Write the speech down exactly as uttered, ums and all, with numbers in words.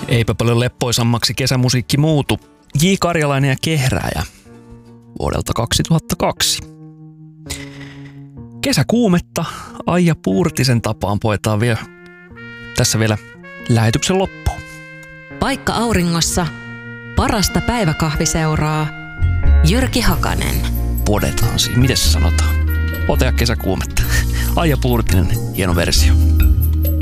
Eipä paljon leppoisammaksi kesämusiikki muutu. J. Karjalainen ja Kehrääjä vuodelta kaksituhattakaksi. Kesäkuumetta Aija Puurtisen tapaan poetaan vielä tässä vielä lähetyksen loppuun. Paikka auringossa, parasta päiväkahviseuraa, Jyrki Hakanen. Podetaan siinä. Miten se sanotaan? Otea kesäkuumetta. Aija Puurtinen, hieno versio.